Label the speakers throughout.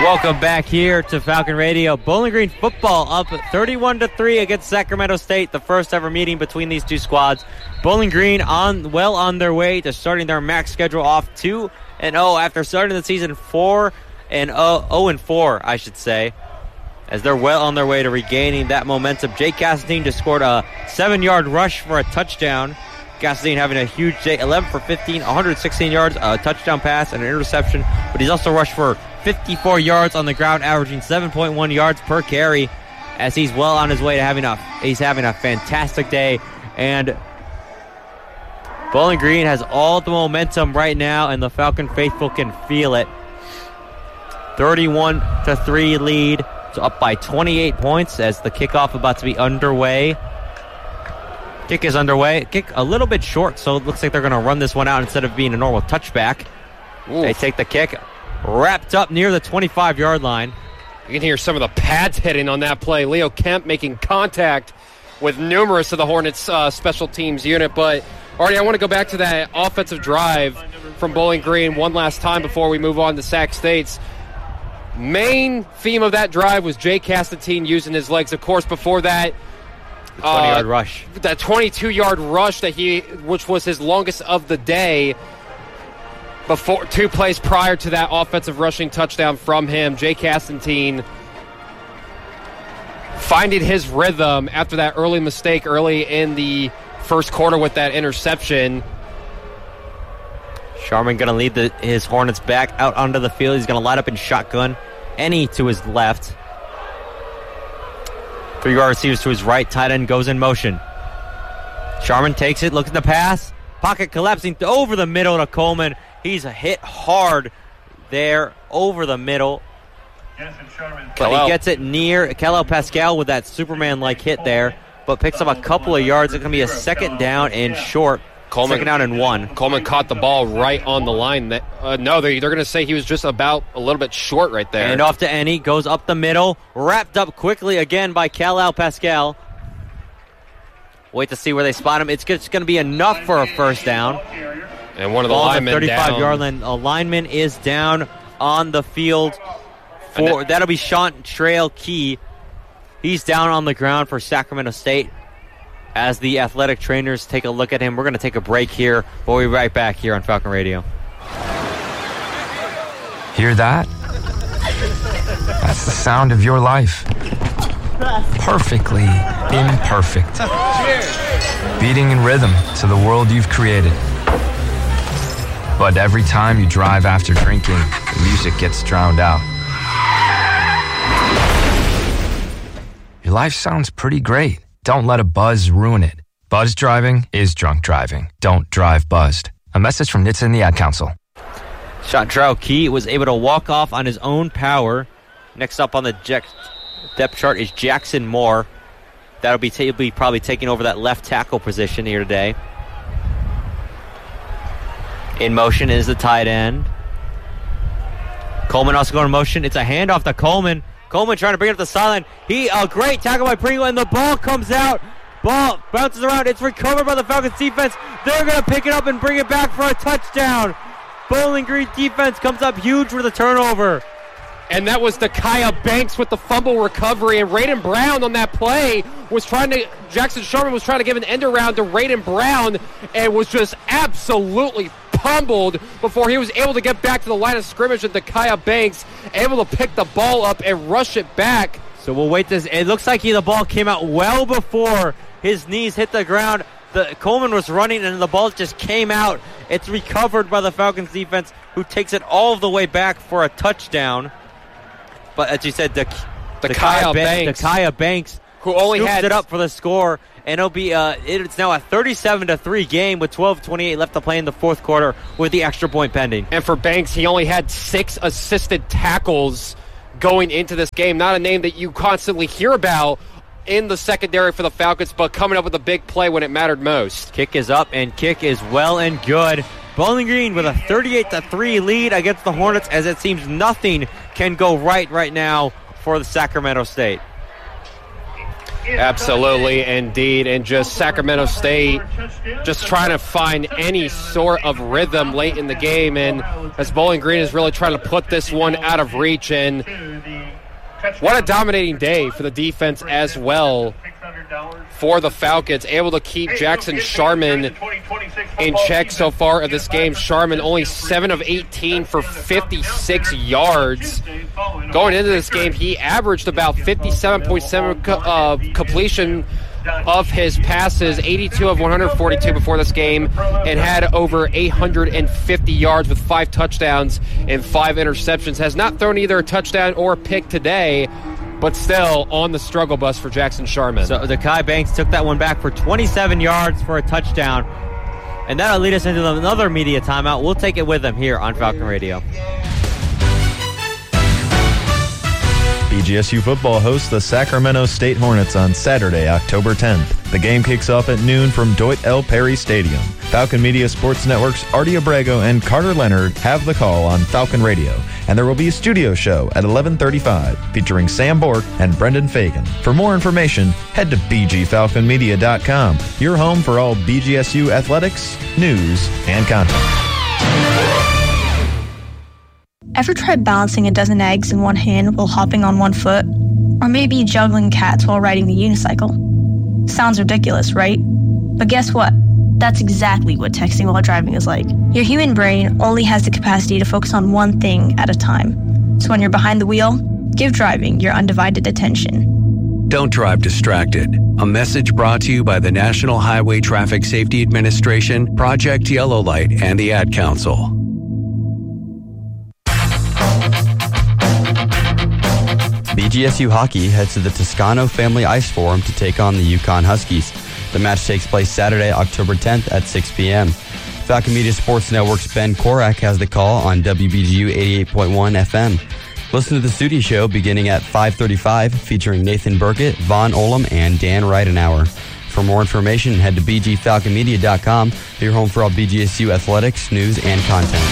Speaker 1: Welcome back here to Falcon Radio. Bowling Green football up 31-3 against Sacramento State, the first ever meeting between these two squads. Bowling Green on their way to starting their MAC schedule off 2-0 after starting the season 0-4, I should say, as they're well on their way to regaining that momentum. Jake Cassadine just scored a 7-yard rush for a touchdown. Cassadine having a huge day, 11 for 15, 116 yards, a touchdown pass, and an interception. But he's also rushed for 54 yards on the ground, averaging 7.1 yards per carry, as he's well on his way to having a fantastic day. And Bowling Green has all the momentum right now, and the Falcon faithful can feel it. 31-3 lead, so up by 28 points as the kickoff about to be underway. Kick is underway. Kick a little bit short, so it looks like they're going to run this one out instead of being a normal touchback. Oof. They take the kick, wrapped up near the 25-yard line.
Speaker 2: You can hear some of the pads hitting on that play. Leo Kemp making contact with numerous of the Hornets special teams unit. But, Artie, I want to go back to that offensive drive from Bowling Green one last time before we move on to Sac State's. Main theme of that drive was Jay Cassadine using his legs. Of course, before that,
Speaker 1: the 20-yard rush.
Speaker 2: That 22-yard rush which was his longest of the day. Before 2 plays prior to that offensive rushing touchdown from him, Jay Cassadine finding his rhythm after that early mistake early in the first quarter with that interception.
Speaker 1: Sharman going to lead his Hornets back out onto the field. He's going to line up in shotgun. Any to his left. 3-yard receivers to his right. Tight end goes in motion. Sharman takes it, looks at the pass. Pocket collapsing over the middle to Coleman. He's hit hard there over the middle. But he gets it near Kalel Pascal with that Superman-like hit there, but picks up a couple of yards. It's going to be a second down and short. Second down and 1.
Speaker 2: Coleman caught the ball right on the line. They're going to say he was just about a little bit short right there.
Speaker 1: And off to Ennie, goes up the middle, wrapped up quickly again by Kalel Pascal. Wait to see where they spot him. It's going to be enough for a first down.
Speaker 2: And one of the linemen
Speaker 1: 35-yard line. A lineman is down on the field. That'll be Chantrell Key. He's down on the ground for Sacramento State. As the athletic trainers take a look at him, we're going to take a break here. We'll be right back here on Falcon Radio.
Speaker 3: Hear that? That's the sound of your life. Perfectly imperfect. Beating in rhythm to the world you've created. But every time you drive after drinking, the music gets drowned out. Your life sounds pretty great. Don't let a buzz ruin it. Buzz driving is drunk driving. Don't drive buzzed. A message from NHTSA and the Ad Council.
Speaker 1: Chantrell Key was able to walk off on his own power. Next up on the depth chart is Jackson Moore. He'll be probably taking over that left tackle position here today. In motion is the tight end. Coleman also going in motion. It's a handoff to Coleman. Coleman trying to bring it up the sideline. A great tackle by Pringle, and the ball comes out. Ball bounces around. It's recovered by the Falcons defense. They're going to pick it up and bring it back for a touchdown. Bowling Green defense comes up huge with a turnover.
Speaker 2: And that was Dakaya Banks with the fumble recovery. And Raiden Brown on that play Jackson Sharman was trying to give an end around to Raiden Brown and was just absolutely pummeled before he was able to get back to the line of scrimmage. And Dakaya Banks able to pick the ball up and rush it back.
Speaker 1: So we'll wait this. It looks like the ball came out well before his knees hit the ground. Coleman was running and the ball just came out. It's recovered by the Falcons defense, who takes it all the way back for a touchdown. But as you said, Dakaya Banks,
Speaker 2: who only had
Speaker 1: it up for the score, and it'll be it's now a 37-3 game with 12:28 left to play in the fourth quarter with the extra point pending.
Speaker 2: And for Banks, he only had 6 assisted tackles going into this game. Not a name that you constantly hear about in the secondary for the Falcons, but coming up with a big play when it mattered most.
Speaker 1: Kick is up, and kick is well and good. Bowling Green with a 38-3 lead against the Hornets, as it seems nothing can go right now for the Sacramento State.
Speaker 2: Absolutely, indeed. And just Sacramento State just trying to find any sort of rhythm late in the game. And as Bowling Green is really trying to put this one out of reach. And what a dominating day for the defense as well for the Falcons. Able to keep Jackson Sharman in check so far of this game. Sharman only 7 of 18 for 56 yards. Going into this game, he averaged about 57.7 completion of his passes, 82 of 142 before this game, and had over 850 yards with 5 touchdowns and 5 interceptions. Has not thrown either a touchdown or a pick today, but still on the struggle bus for Jackson Sharman.
Speaker 1: So Zakai Banks took that one back for 27 yards for a touchdown. And that'll lead us into another media timeout. We'll take it with them here on Falcon Radio.
Speaker 4: BGSU football hosts the Sacramento State Hornets on Saturday, October 10th. The game kicks off at noon from Deutsch L. Perry Stadium. Falcon Media Sports Network's Artie Abrego and Carter Leonard have the call on Falcon Radio, and there will be a studio show at 11:35 featuring Sam Bork and Brendan Fagan. For more information, head to bgfalconmedia.com, your home for all BGSU athletics, news, and content.
Speaker 5: Ever tried balancing a dozen eggs in one hand while hopping on one foot? Or maybe juggling cats while riding the unicycle? Sounds ridiculous, right? But guess what? That's exactly what texting while driving is like. Your human brain only has the capacity to focus on one thing at a time. So when you're behind the wheel, give driving your undivided attention.
Speaker 6: Don't drive distracted. A message brought to you by the National Highway Traffic Safety Administration, Project Yellow Light, and the Ad Council.
Speaker 7: BGSU Hockey heads to the Toscano Family Ice Forum to take on the Yukon Huskies. The match takes place Saturday, October 10th at 6 p.m. Falcon Media Sports Network's Ben Korak has the call on WBGU 88.1 FM. Listen to the studio show beginning at 5:35, featuring Nathan Burkett, Vaughn Olam, and Dan Ridenauer. For more information, head to bgfalconmedia.com, your home for all BGSU athletics, news, and content.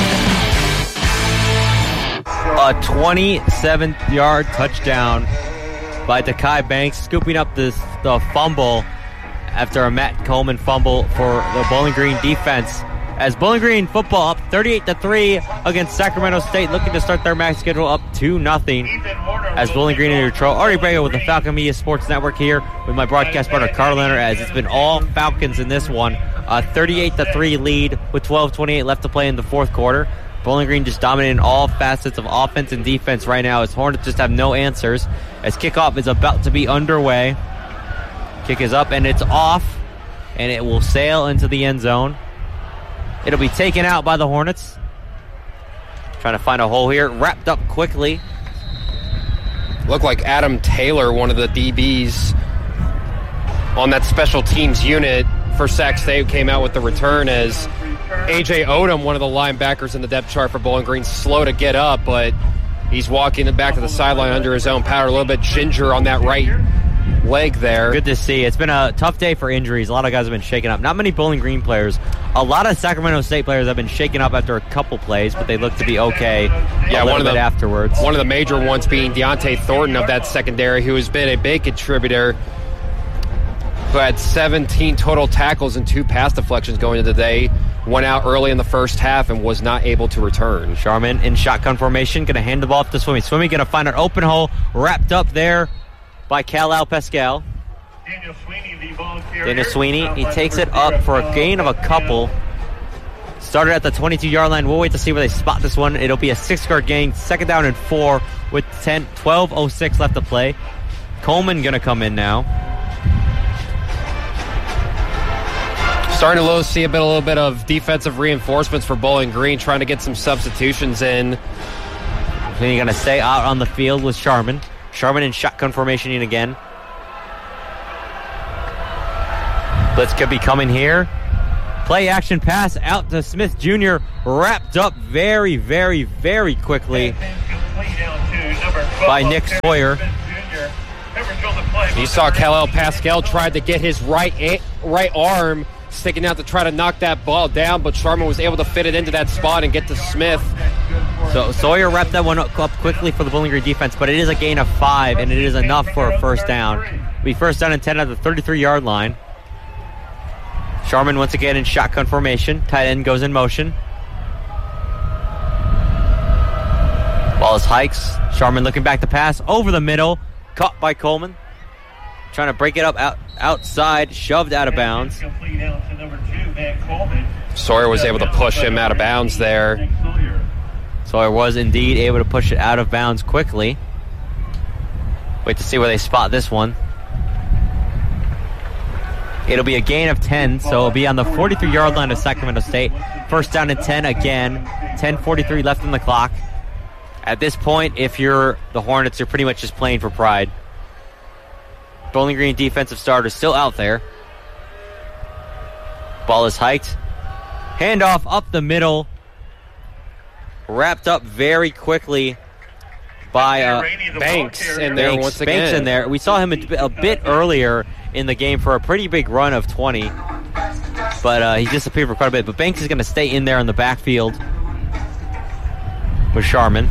Speaker 1: A 27-yard touchdown by Zakai Banks, scooping up the fumble after a Matt Coleman fumble for the Bowling Green defense. As Bowling Green football up 38-3 against Sacramento State, looking to start their match schedule up 2-0. As Bowling Green in control, Artie Brego with the Falcon Media Sports Network here with my broadcast partner Carl Leonard, as it's been all Falcons in this one. A 38-3 lead with 12:28 left to play in the fourth quarter. Bowling Green just dominating all facets of offense and defense right now, as Hornets just have no answers. As kickoff is about to be underway. Kick is up and it's off, and it will sail into the end zone. It'll be taken out by the Hornets. Trying to find a hole here. Wrapped up quickly.
Speaker 2: Looked like Adam Taylor, one of the DBs on that special teams unit for Sac State, came out with the return, as A.J. Odom, one of the linebackers in the depth chart for Bowling Green, slow to get up, but he's walking back to the sideline under his own power. A little bit ginger on that right leg there.
Speaker 1: Good to see. It's been a tough day for injuries. A lot of guys have been shaken up. Not many Bowling Green players. A lot of Sacramento State players have been shaken up after a couple plays, but they look to be okay afterwards.
Speaker 2: One of the major ones being Deontay Thornton of that secondary, who has been a big contributor, who had 17 total tackles and 2 pass deflections going into the day. Went out early in the first half and was not able to return.
Speaker 1: Sharman in shotgun formation, going to hand the ball off to Swimmy. Swimmy going to find an open hole, wrapped up there by Kal-El Pascal. Daniel Sweeney, he takes it up for a gain of a couple. Started at the 22-yard line. We'll wait to see where they spot this one. It'll be a 6-yard gain, 2nd down and 4 with 12:06 left to play. Coleman going to come in now.
Speaker 2: Starting to see a little bit of defensive reinforcements for Bowling Green, trying to get some substitutions in.
Speaker 1: Then you're going to stay out on the field with Sharman. Sharman in shotgun formation again. Blitz could be coming here. Play action pass out to Smith Jr. Wrapped up very, very, very quickly by Nick Sawyer.
Speaker 2: You saw Kal-El Pascal tried to get his right arm sticking out to try to knock that ball down, but Sharman was able to fit it into that spot and get to Smith.
Speaker 1: So Sawyer wrapped that one up quickly for the Bowling Green defense, but it is a gain of 5, and it is enough for a first down. It'll be first down and 10 at the 33-yard line. Sharman once again in shotgun formation. Tight end goes in motion. Ball is hikes. Sharman looking back to pass over the middle. Caught by Coleman. Trying to break it up outside. Shoved out of bounds.
Speaker 2: Sawyer was able to push him out of bounds there.
Speaker 1: Sawyer was indeed able to push it out of bounds quickly. Wait to see where they spot this one. It'll be a gain of 10, so it'll be on the 43-yard line of Sacramento State. First down and 10 again. 10:43 left on the clock. At this point, if you're the Hornets, you're pretty much just playing for pride. Bowling Green defensive starter still out there. Ball is hiked. Handoff up the middle. Wrapped up very quickly by
Speaker 2: Banks in there once again.
Speaker 1: Banks in there. We saw him a bit earlier in the game for a pretty big run of 20. But he disappeared for quite a bit. But Banks is going to stay in there in the backfield with Sharman.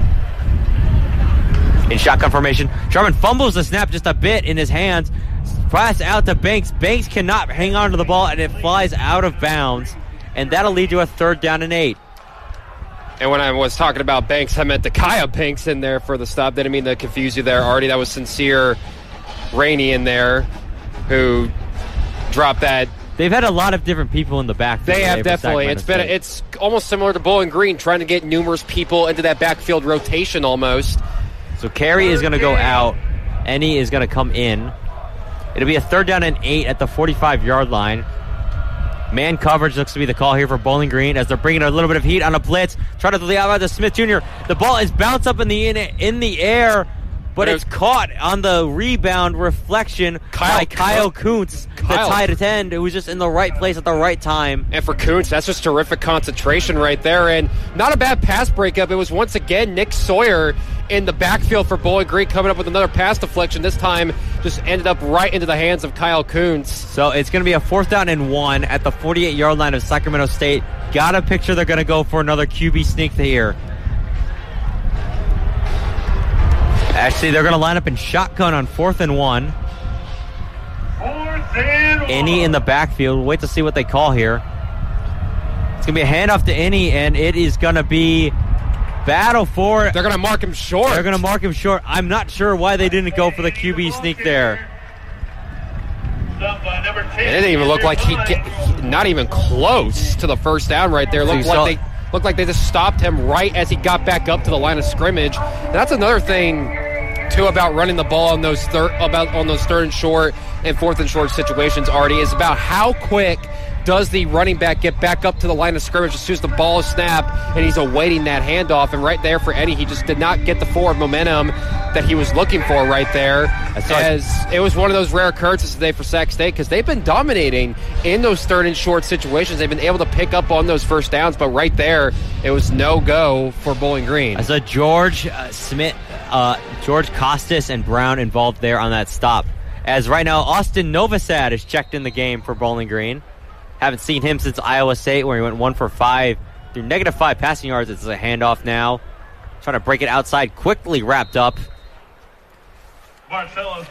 Speaker 1: In shotgun formation. Sharman fumbles the snap just a bit in his hands. Pass out to Banks. Banks cannot hang on to the ball, and it flies out of bounds. And that'll lead to a third down and 8.
Speaker 2: And when I was talking about Banks, I meant the Kaya Banks in there for the stop. Didn't mean to confuse you there, Artie. That was Sincere Rainey in there who dropped that.
Speaker 1: They've had a lot of different people in the backfield.
Speaker 2: They have definitely. It's almost similar to Bowling Green, trying to get numerous people into that backfield rotation almost.
Speaker 1: So Carey is going to go out. Ennie is going to come in. It'll be a third down and 8 at the 45-yard line. Man coverage looks to be the call here for Bowling Green as they're bringing a little bit of heat on a blitz. Trying to throw the outside to Smith Jr. The ball is bounced up in the air, but it's caught on the rebound reflection by Kyle Kuntz, the tight end, who was just in the right place at the right time.
Speaker 2: And for Kuntz, that's just terrific concentration right there. And not a bad pass breakup. It was once again Nick Sawyer in the backfield for Bowling Green coming up with another pass deflection. This time just ended up right into the hands of Kyle Kuntz.
Speaker 1: So it's going to be a fourth down and 1 at the 48-yard line of Sacramento State. Got a picture they're going to go for another QB sneak here. Actually, they're going to line up in shotgun on 4th and 1. Ennie in the backfield. We'll wait to see what they call here. It's going to be a handoff to Ennie, and it is going to be battle for it.
Speaker 2: They're going to mark him short.
Speaker 1: They're going to mark him short. I'm not sure why they didn't go for the QB sneak there.
Speaker 2: It didn't even look like not even close to the first down right there. Looked like they just stopped him right as he got back up to the line of scrimmage. And that's another thing too about running the ball on those third and short and 4th and short situations, Artie, is about how quick does the running back get back up to the line of scrimmage as soon as the ball is snapped and he's awaiting that handoff. And right there for Eddie, he just did not get the forward momentum that he was looking for right there. As it was one of those rare occurrences today for Sac State because they've been dominating in those 3rd and short situations. They've been able to pick up on those first downs, but right there, it was no-go for Bowling Green.
Speaker 1: As George Smith, George Costas and Brown involved there on that stop. As right now, Austin Novosad is checked in the game for Bowling Green. Haven't seen him since Iowa State where he went 1 for 5 through -5 passing yards. It's a handoff now. Trying to break it outside, quickly wrapped up.
Speaker 8: Marcellus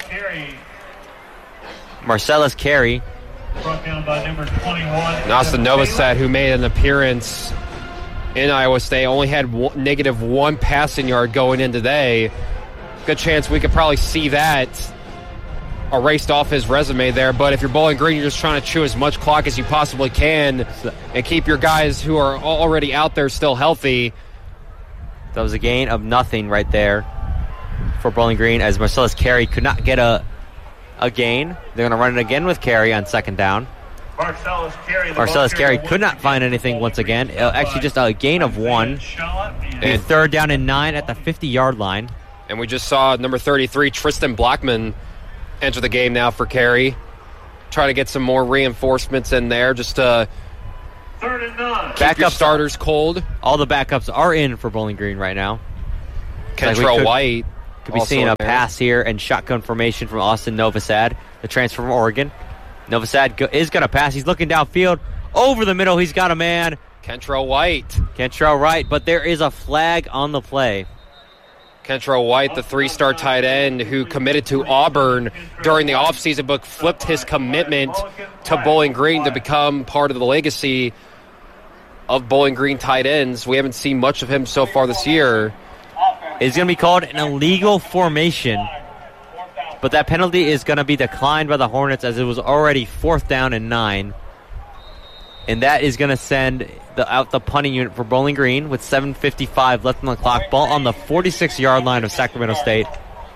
Speaker 1: Carey.
Speaker 8: Brought down by number 21.
Speaker 2: And Austin Novosad, who made an appearance in Iowa State, only had -1 passing yard going in today. Good chance we could probably see that erased off his resume there. But if you're Bowling Green, you're just trying to chew as much clock as you possibly can and keep your guys who are already out there still healthy.
Speaker 1: That was a gain of nothing right there for Bowling Green as Marcellus Carey could not get a gain. They're going to run it again with Carey on 2nd down. Marcellus Carey could not find anything once again. Actually, just a gain of 1. And 3rd down and 9 at the 50-yard line.
Speaker 2: And we just saw number 33, Tristan Blackman, enter the game now for Carey. Try to get some more reinforcements in there just to
Speaker 8: 3rd and 9.
Speaker 2: Keep your starters cold.
Speaker 1: All the backups are in for Bowling Green right now.
Speaker 2: Kentrell White.
Speaker 1: Could be seeing a pass here and shotgun formation from Austin Novosad, the transfer from Oregon. Novosad is going to pass. He's looking downfield. Over the middle, he's got a man.
Speaker 2: Kentrell White.
Speaker 1: Kentrell White, but there is a flag on the play.
Speaker 2: Kentrell White, the 3-star tight end who committed to Auburn during the offseason, but flipped his commitment to Bowling Green to become part of the legacy of Bowling Green tight ends. We haven't seen much of him so far this year.
Speaker 1: It's going to be called an illegal formation, but that penalty is going to be declined by the Hornets as it was already 4th down and 9. And that is going to send out the punting unit for Bowling Green with 7:55 left on the clock. Ball on the 46-yard line of Sacramento State.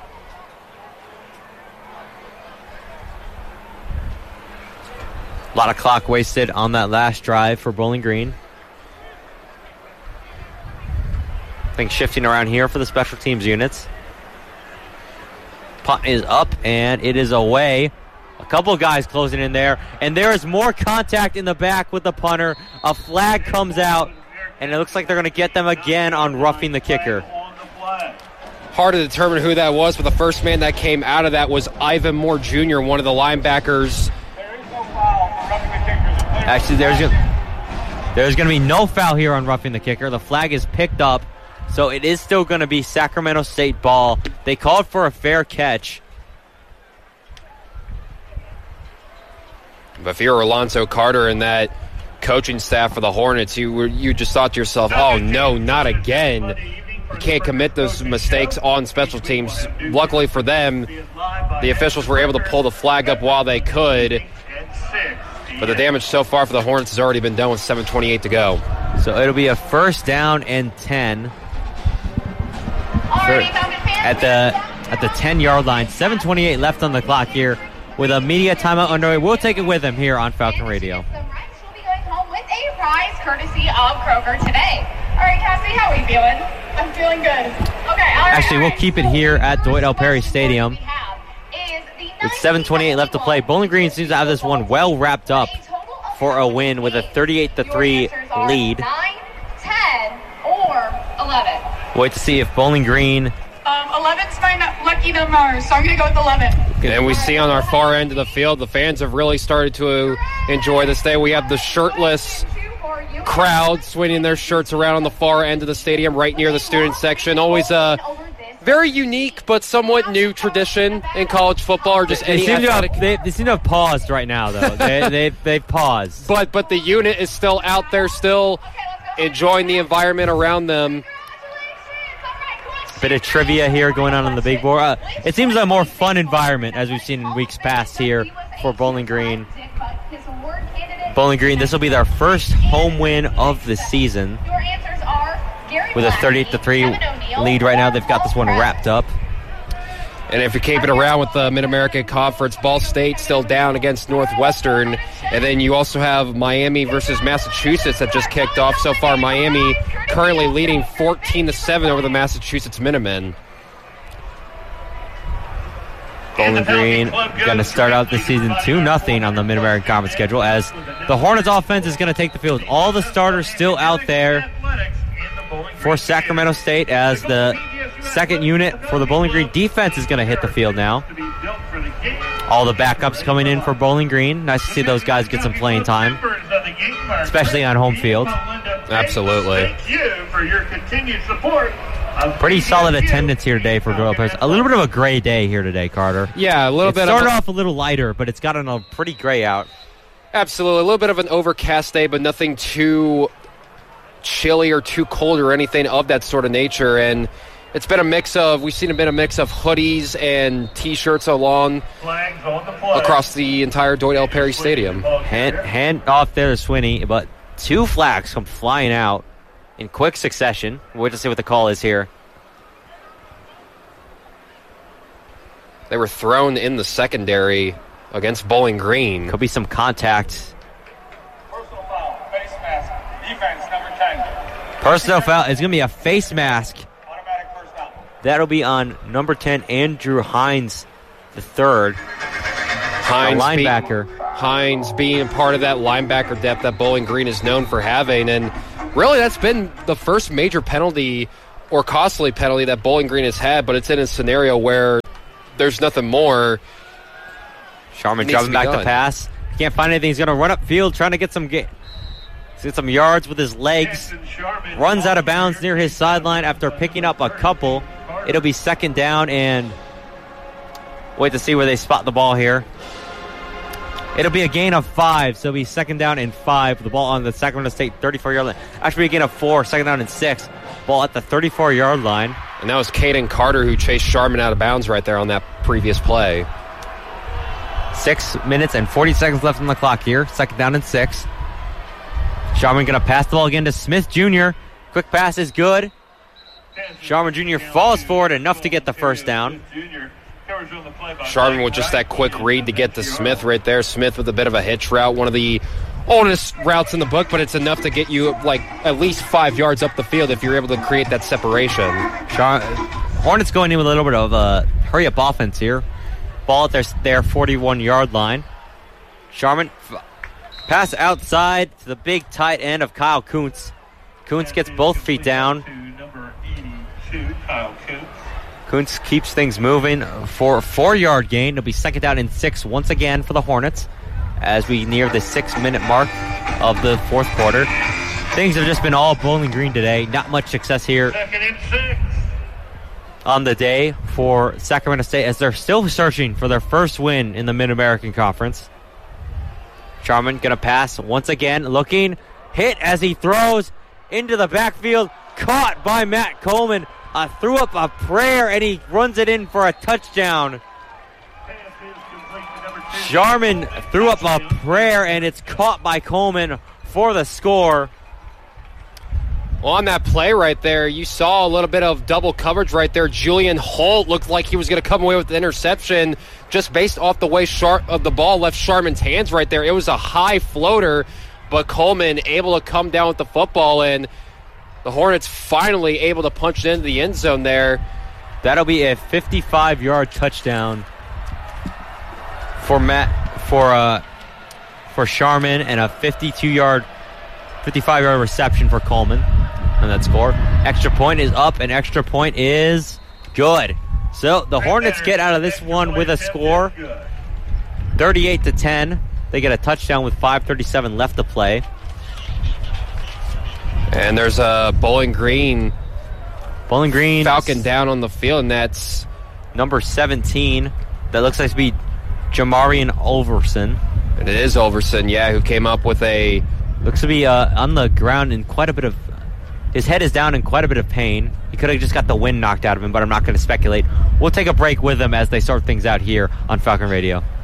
Speaker 1: A lot of clock wasted on that last drive for Bowling Green. Things shifting around here for the special teams units. Punt is up, and it is away. A couple of guys closing in there, and there is more contact in the back with the punter. A flag comes out, and it looks like they're going to get them again on roughing the kicker.
Speaker 2: Hard to determine who that was, but the first man that came out of that was Ivan Moore Jr., one of the linebackers.
Speaker 1: Actually, there's going to be no foul here on roughing the kicker. The flag is picked up, so it is still going to be Sacramento State ball. They called for a fair catch.
Speaker 2: But if you're Alonzo Carter and that coaching staff for the Hornets, you just thought to yourself, oh, no, not again. You can't commit those mistakes on special teams. Luckily for them, the officials were able to pull the flag up while they could. But the damage so far for the Hornets has already been done with 7:28 to go.
Speaker 1: So it'll be a 1st down and 10 at the 10-yard line. 7:28 left on the clock here with a media timeout underway. We'll take it with him here on Falcon Radio.
Speaker 9: The Rex will be going home with a prize courtesy of Kroger today. All right, Cassie, how are you feeling? I'm feeling good. Okay, all right.
Speaker 1: Actually, we'll keep it here at Dwight L. Perry Stadium. With 7:28 left to play, Bowling Green seems to have this one well wrapped up for a win with a 38-3 lead.
Speaker 9: 9, 10, or 11.
Speaker 1: Wait to see if Bowling Green...
Speaker 9: 11's my lucky number, so I'm going to go with 11.
Speaker 2: And we see on our far end of the field, the fans have really started to enjoy this day. We have the shirtless crowd swinging their shirts around on the far end of the stadium right near the student section. Always a very unique but somewhat new tradition in college football, or just any athletic.
Speaker 1: They seem to have paused right now, though. They've paused.
Speaker 2: But the unit is still out there, still enjoying the environment around them.
Speaker 1: Bit of trivia here going on the big board. It seems a more fun environment as we've seen in weeks past here for Bowling Green. Bowling Green, this will be their first home win of the season. With a 38-3 lead right now, they've got this one wrapped up.
Speaker 2: And if you keep it around with the Mid-American Conference, Ball State still down against Northwestern. And then you also have Miami versus Massachusetts that just kicked off. So far, Miami currently leading 14-7 over the Massachusetts Minutemen.
Speaker 1: Bowling Green going to start out the season 2-0 on the Mid-American Conference schedule as the Hornets offense is going to take the field. All the starters still out there for Sacramento State as the second unit for the Bowling Green defense is going to hit the field now. All the backups coming in for Bowling Green. Nice to see those guys get some playing time, especially on home field.
Speaker 2: Absolutely.
Speaker 8: Thank you for your continued support.
Speaker 1: Pretty solid attendance here today for Doyle Perry. A little bit of a gray day here today, Carter.
Speaker 2: Yeah, a little bit.
Speaker 1: It started off a little lighter, but it's gotten a pretty gray out.
Speaker 2: Absolutely. A little bit of an overcast day, but nothing too chilly or too cold or anything of that sort of nature. And it's been a mix of, we've seen a mix of hoodies and T-shirts along across the entire Dwight L. Perry Stadium.
Speaker 1: Hand off there to Swinney, but two flags come flying out in quick succession. We'll wait to see what the call is here.
Speaker 2: They were thrown in the secondary against Bowling Green.
Speaker 1: Could be some contact.
Speaker 8: Personal foul, face mask, defense, number 10.
Speaker 1: Personal foul is going to be a face mask.
Speaker 8: Automatic first down.
Speaker 1: That'll be on number 10, Andrew Hines, the third.
Speaker 2: Hines,
Speaker 1: linebacker.
Speaker 2: Hines being part of that linebacker depth that Bowling Green is known for having. And really, that's been the first major penalty or costly penalty that Bowling Green has had, but it's in a scenario where there's nothing more.
Speaker 1: Sharman dropping back the pass. Can't find anything. He's going to run up field trying to get some He's got some yards with his legs. Runs out of bounds near his sideline after picking up a couple. It'll be second down and wait to see where they spot the ball here. It'll be a gain of 5, so it'll be second down and 5. The ball on the Sacramento State 34-yard line. Actually, a gain of 4, second down and 6. Ball at the 34-yard line.
Speaker 2: And that was Caden Carter who chased Sharman out of bounds right there on that previous play.
Speaker 1: 6 minutes and 40 seconds left on the clock here. Second down and 6. Sharman going to pass the ball again to Smith Jr. Quick pass is good. Sharman Jr. falls forward enough to get the first down.
Speaker 2: Sharman with just that quick read to get to Smith right there. Smith with a bit of a hitch route, one of the oldest routes in the book, but it's enough to get you like at least 5 yards up the field if you're able to create that separation.
Speaker 1: Hornets going in with a little bit of a hurry-up offense here. Ball at their 41-yard line. Sharman pass outside to the big tight end of Kyle Kuntz. Kuntz gets both feet down. Kuntz keeps things moving for a 4-yard gain. It'll be second down and 6 once again for the Hornets as we near the 6-minute mark of the fourth quarter. Things have just been all Bowling Green today. Not much success here on the day for Sacramento State as they're still searching for their first win in the Mid-American Conference. Sharman going to pass once again, looking, hit as he throws into the backfield, caught by Matt Coleman. Threw up a prayer and he runs it in for a touchdown. Sharman threw up a prayer and it's caught by Coleman for the score.
Speaker 2: Well, on that play right there, you saw a little bit of double coverage right there. Julian Holt looked like he was going to come away with the interception just based off the way the ball left Sharman's hands right there. It was a high floater, but Coleman able to come down with the football, and the Hornets finally able to punch it into the end zone there.
Speaker 1: That'll be a 55-yard touchdown for Sharman and a 55-yard reception for Coleman on that score. Extra point is up and extra point is good. So the Hornets get out of this one with a score 38-10. They get a touchdown with 5:37 left to play.
Speaker 2: And there's a Bowling Green Falcon down on the field, and that's
Speaker 1: number 17. That looks like to be Jamarian Overson.
Speaker 2: And it is Overson, yeah, who came up with a...
Speaker 1: Looks to be on the ground in quite a bit of... His head is down in quite a bit of pain. He could have just got the wind knocked out of him, but I'm not going to speculate. We'll take a break with him as they sort things out here on Falcon Radio.